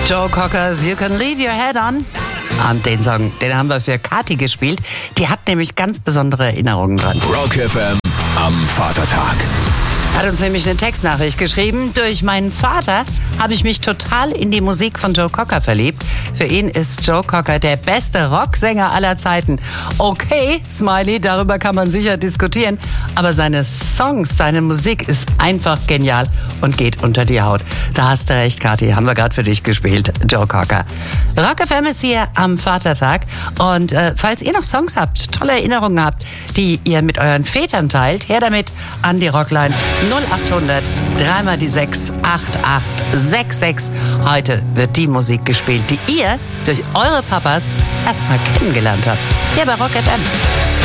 Joe Cocker's You Can Leave Your Head On. Und den Song, den haben wir für Kathi gespielt. Die hat nämlich ganz besondere Erinnerungen dran. Rock FM am Vatertag. Hat uns nämlich eine Textnachricht geschrieben. Durch meinen Vater habe ich mich total in die Musik von Joe Cocker verliebt. Für ihn ist Joe Cocker der beste Rocksänger aller Zeiten. Okay, Smiley, darüber kann man sicher diskutieren. Aber seine Songs, seine Musik ist einfach genial und geht unter die Haut. Da hast du recht, Kathi. Haben wir gerade für dich gespielt. Joe Cocker. Rock FM ist hier am Vatertag. Und falls ihr noch Songs habt, tolle Erinnerungen habt, die ihr mit euren Vätern teilt, her damit an die Rockline 0800 3 die 6 8866. Heute wird die Musik gespielt, die ihr durch eure Papas erstmal kennengelernt habt. Hier bei Rock FM.